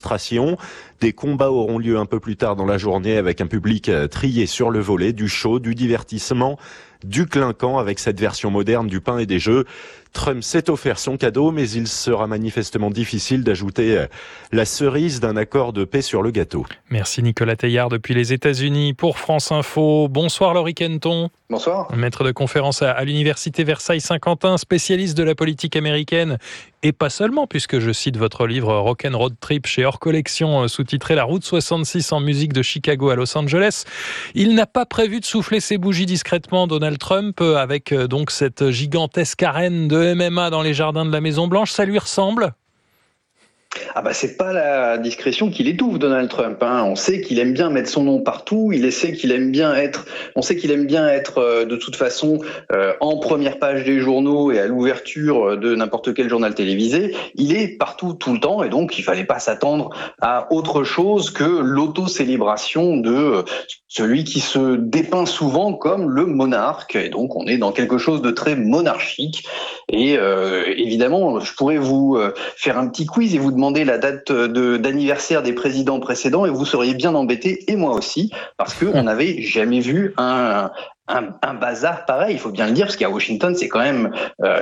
démonstration. Des combats auront lieu un peu plus tard dans la journée avec un public trié sur le volet, du show, du divertissement, du clinquant avec cette version moderne du pain et des jeux. Trump s'est offert son cadeau, mais il sera manifestement difficile d'ajouter la cerise d'un accord de paix sur le gâteau. Merci Nicolas Teilhard depuis les États-Unis pour France Info. Bonsoir Laurie Kenton. Bonsoir. Maître de conférence à l'Université Versailles-Saint-Quentin, spécialiste de la politique américaine et pas seulement, puisque je cite votre livre Rock'n'Road Trip chez Hors Collection, sous-titré La route 66 en musique de Chicago à Los Angeles. Il n'a pas prévu de souffler ses bougies discrètement, Donald Trump, avec donc cette gigantesque arène de MMA dans les jardins de la Maison-Blanche. Ça lui ressemble ? C'est pas la discrétion qui l'étouffe, Donald Trump. On sait qu'il aime bien mettre son nom partout. On sait qu'il aime bien être de toute façon en première page des journaux et à l'ouverture de n'importe quel journal télévisé. Il est partout tout le temps et donc il fallait pas s'attendre à autre chose que l'auto-célébration de celui qui se dépeint souvent comme le monarque. Et donc on est dans quelque chose de très monarchique. Et évidemment, je pourrais vous faire un petit quiz et vous demander la date d'anniversaire des présidents précédents et vous seriez bien embêtés, et moi aussi, parce qu'on n'avait jamais vu un bazar pareil, il faut bien le dire, parce qu'à Washington, c'est quand même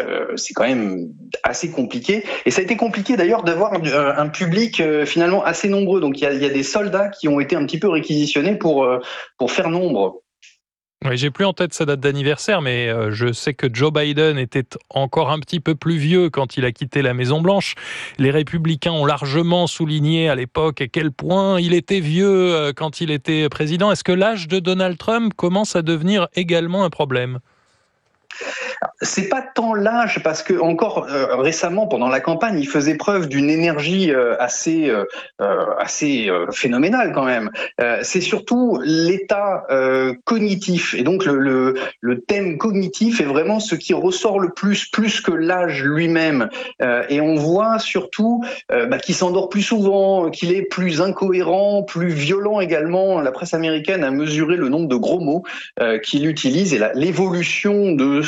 assez compliqué. Et ça a été compliqué d'ailleurs d'avoir un public finalement assez nombreux. Donc il y a des soldats qui ont été un petit peu réquisitionnés pour faire nombre. Oui, j'ai plus en tête sa date d'anniversaire, mais je sais que Joe Biden était encore un petit peu plus vieux quand il a quitté la Maison-Blanche. Les républicains ont largement souligné à l'époque à quel point il était vieux quand il était président. Est-ce que l'âge de Donald Trump commence à devenir également un problème ? C'est pas tant l'âge, parce que encore récemment, pendant la campagne, il faisait preuve d'une énergie assez phénoménale quand même. C'est surtout l'état cognitif, et donc le thème cognitif est vraiment ce qui ressort le plus que l'âge lui-même. Et on voit surtout qu'il s'endort plus souvent, qu'il est plus incohérent, plus violent également. La presse américaine a mesuré le nombre de gros mots qu'il utilise et l'évolution de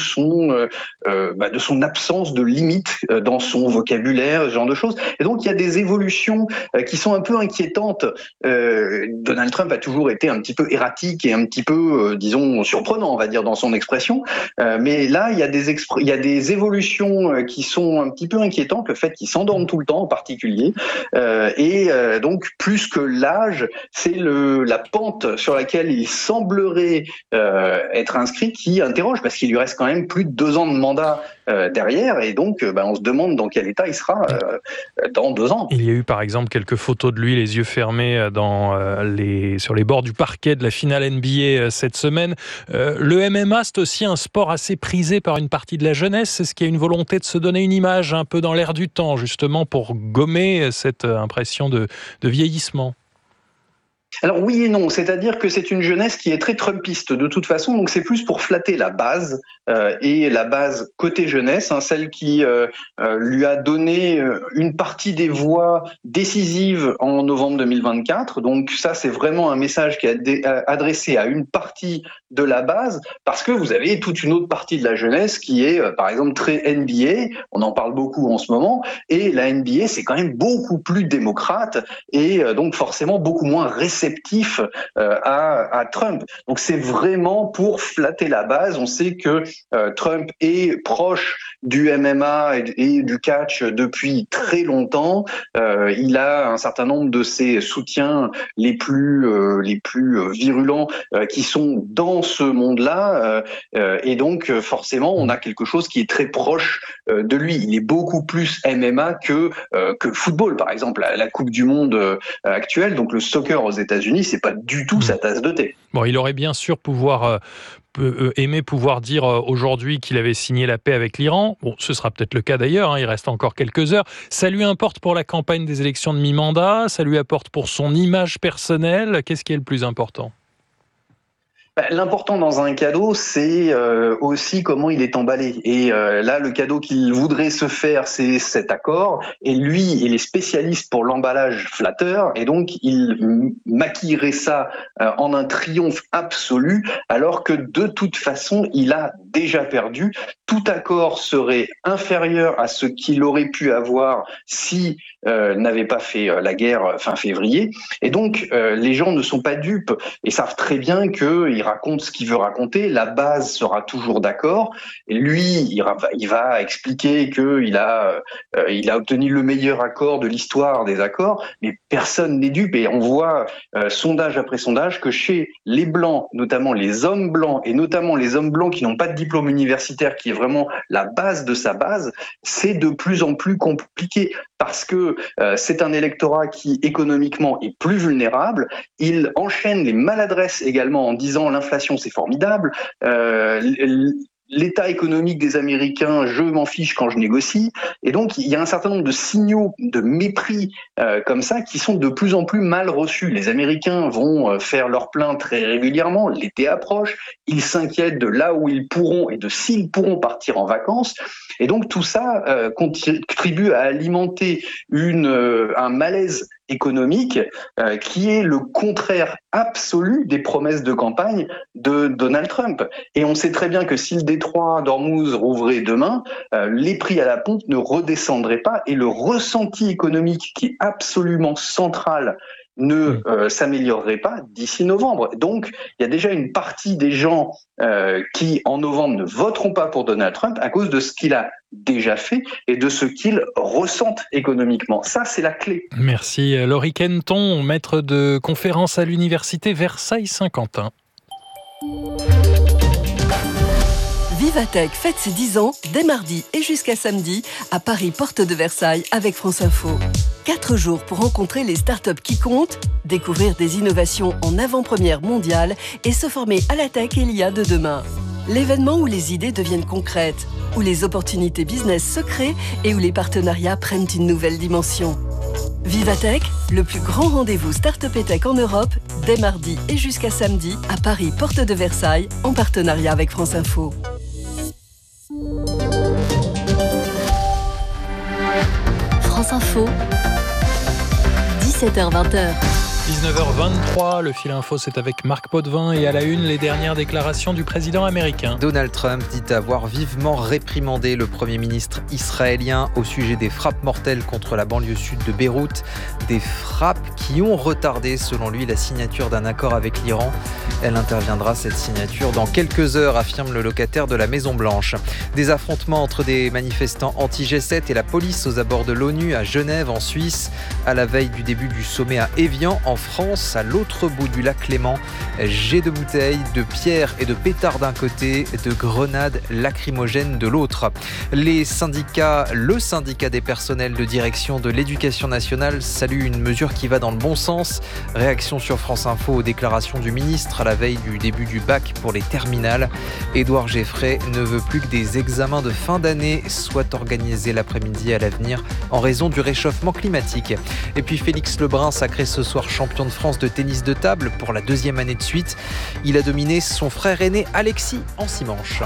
son absence de limite dans son vocabulaire, ce genre de choses. Et donc il y a des évolutions qui sont un peu inquiétantes. Donald Trump a toujours été un petit peu erratique et un petit peu, disons, surprenant, on va dire, dans son expression. Mais là, il y a des évolutions qui sont un petit peu inquiétantes. Le fait qu'il s'endorme tout le temps, en particulier. Donc plus que l'âge, c'est la pente sur laquelle il semblerait être inscrit qui interroge, parce qu'il lui reste quand même plus de 2 ans de mandat derrière, et donc on se demande dans quel état il sera dans 2 ans. Il y a eu par exemple quelques photos de lui les yeux fermés sur les bords du parquet de la finale NBA cette semaine. Le MMA, c'est aussi un sport assez prisé par une partie de la jeunesse. Est-ce qu'il y a une volonté de se donner une image un peu dans l'air du temps, justement pour gommer cette impression de vieillissement ? Alors oui et non, c'est-à-dire que c'est une jeunesse qui est très trumpiste de toute façon, donc c'est plus pour flatter la base, et la base côté jeunesse, celle qui lui a donné une partie des voix décisives en novembre 2024. Donc ça, c'est vraiment un message qui est adressé à une partie de la base, parce que vous avez toute une autre partie de la jeunesse qui est par exemple très NBA, on en parle beaucoup en ce moment, et la NBA c'est quand même beaucoup plus démocrate et donc forcément beaucoup moins réceptif à Trump. Donc c'est vraiment pour flatter la base. On sait que Trump est proche du MMA et du catch depuis très longtemps. Il a un certain nombre de ses soutiens les plus virulents qui sont dans ce monde-là, et donc forcément on a quelque chose qui est très proche de lui. Il est beaucoup plus MMA que football, par exemple. La Coupe du Monde actuelle, donc le soccer aux États-Unis, c'est pas du tout sa tasse de thé. Bon, il aurait bien sûr aimé pouvoir dire aujourd'hui qu'il avait signé la paix avec l'Iran. Bon, ce sera peut-être le cas d'ailleurs, il reste encore quelques heures. Ça lui importe pour la campagne des élections de mi-mandat, ça lui apporte pour son image personnelle. Qu'est-ce qui est le plus important ? L'important dans un cadeau, c'est aussi comment il est emballé. Et là, le cadeau qu'il voudrait se faire, c'est cet accord. Et lui, il est spécialiste pour l'emballage flatteur. Et donc, il maquillerait ça en un triomphe absolu, alors que de toute façon, il a déjà perdu. Tout accord serait inférieur à ce qu'il aurait pu avoir si n'avait pas fait la guerre fin février. Et donc, les gens ne sont pas dupes et savent très bien qu'il raconte ce qu'il veut raconter. La base sera toujours d'accord. Et lui, il va expliquer qu'il a obtenu le meilleur accord de l'histoire des accords, mais personne n'est dupe. Et on voit sondage après sondage que chez les Blancs, notamment les hommes blancs, et notamment les hommes blancs qui n'ont pas de diplôme universitaire, qui est vraiment la base de sa base, c'est de plus en plus compliqué parce que c'est un électorat qui économiquement est plus vulnérable. Il enchaîne les maladresses également en disant l'inflation c'est formidable, l'état économique des Américains, je m'en fiche quand je négocie. Et donc, il y a un certain nombre de signaux de mépris comme ça qui sont de plus en plus mal reçus. Les Américains vont faire leur plein très régulièrement. L'été approche. Ils s'inquiètent de là où ils pourront et de s'ils pourront partir en vacances. Et donc, tout ça contribue à alimenter un malaise économique qui est le contraire absolu des promesses de campagne de Donald Trump. Et on sait très bien que si le détroit d'Ormuz rouvrait demain, les prix à la pompe ne redescendraient pas et le ressenti économique qui est absolument central ne s'améliorerait pas d'ici novembre. Donc, il y a déjà une partie des gens qui, en novembre, ne voteront pas pour Donald Trump à cause de ce qu'il a déjà fait et de ce qu'ils ressentent économiquement. Ça, c'est la clé. Merci. Laurie Kenton, maître de conférence à l'université Versailles-Saint-Quentin. Vivatech fête ses 10 ans dès mardi et jusqu'à samedi à Paris, porte de Versailles avec France Info. 4 jours pour rencontrer les startups qui comptent, découvrir des innovations en avant-première mondiale et se former à la tech et l'IA de demain. L'événement où les idées deviennent concrètes, où les opportunités business se créent et où les partenariats prennent une nouvelle dimension. Vivatech, le plus grand rendez-vous Start-up et Tech en Europe, dès mardi et jusqu'à samedi à Paris, porte de Versailles, en partenariat avec France Info. France Info, 17h-20h. 19h23, le fil info, c'est avec Marc Potvin et à la une, les dernières déclarations du président américain. Donald Trump dit avoir vivement réprimandé le Premier ministre israélien au sujet des frappes mortelles contre la banlieue sud de Beyrouth. Des frappes qui ont retardé, selon lui, la signature d'un accord avec l'Iran. Elle interviendra, cette signature, dans quelques heures, affirme le locataire de la Maison-Blanche. Des affrontements entre des manifestants anti-G7 et la police aux abords de l'ONU à Genève, en Suisse, à la veille du début du sommet à Évian, en France, à l'autre bout du lac Léman. Jets de bouteilles, de pierres et de pétards d'un côté, de grenades lacrymogènes de l'autre. Le syndicat des personnels de direction de l'éducation nationale salue une mesure qui va dans le bon sens. Réaction sur France Info aux déclarations du ministre à la veille du début du bac pour les terminales. Édouard Geffray ne veut plus que des examens de fin d'année soient organisés l'après-midi à l'avenir en raison du réchauffement climatique. Et puis Félix Lebrun, sacré ce soir champion de France de tennis de table pour la 2e année de suite. Il a dominé son frère aîné Alexis en 6 manches.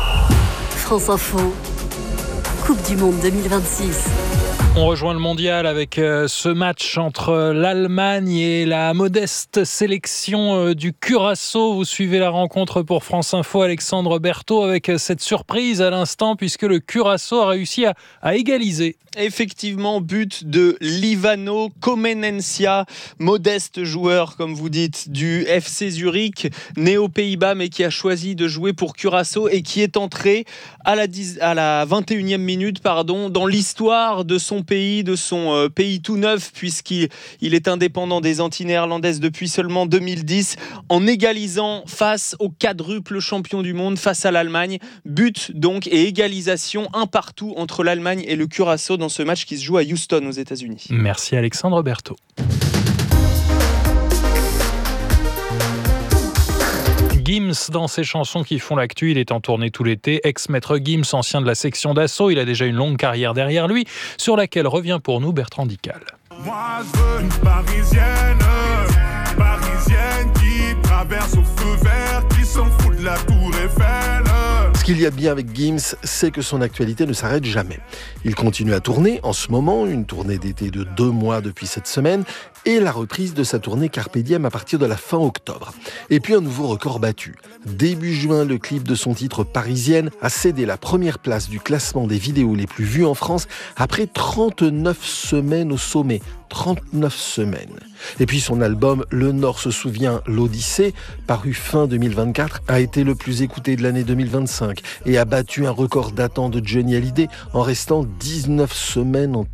France Info, Coupe du Monde 2026. On rejoint le mondial avec ce match entre l'Allemagne et la modeste sélection du Curaçao. Vous suivez la rencontre pour France Info, Alexandre Berthaud, avec cette surprise à l'instant puisque le Curaçao a réussi à égaliser. Effectivement, but de Livano Comenencia, modeste joueur, comme vous dites, du FC Zurich, né aux Pays-Bas, mais qui a choisi de jouer pour Curaçao et qui est entré à la 21e minute, dans l'histoire de son pays, pays tout neuf, puisqu'il est indépendant des Antilles néerlandaises depuis seulement 2010, en égalisant face au quadruple champion du monde, face à l'Allemagne. But donc et égalisation 1-1 entre l'Allemagne et le Curaçao dans ce match qui se joue à Houston aux États-Unis. Merci Alexandre Berthaud. Gims, dans ses chansons qui font l'actu, il est en tournée tout l'été. Ex-maître Gims, ancien de la section d'assaut, il a déjà une longue carrière derrière lui, sur laquelle revient pour nous Bertrand Dical. Moi je veux une parisienne qui traverse au feu vert, qui s'en fout de la tour Eiffel. Ce qu'il y a de bien avec Gims, c'est que son actualité ne s'arrête jamais. Il continue à tourner en ce moment, une tournée d'été de 2 mois depuis cette semaine, et la reprise de sa tournée Carpe Diem à partir de la fin octobre. Et puis un nouveau record battu. Début juin, le clip de son titre Parisienne a cédé la première place du classement des vidéos les plus vues en France après 39 semaines au sommet. 39 semaines. Et puis son album Le Nord se souvient, l'Odyssée, paru fin 2024, a été le plus écouté de l'année 2025 et a battu un record datant de Johnny Hallyday en restant 19 semaines en